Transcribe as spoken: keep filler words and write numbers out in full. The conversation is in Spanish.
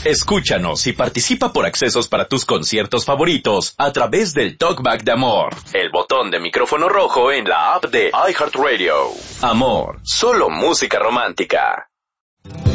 Escúchanos y participa por accesos para tus conciertos favoritos a través del Talkback de Amor, el botón de micrófono rojo en la app de iHeartRadio. Amor, solo música romántica.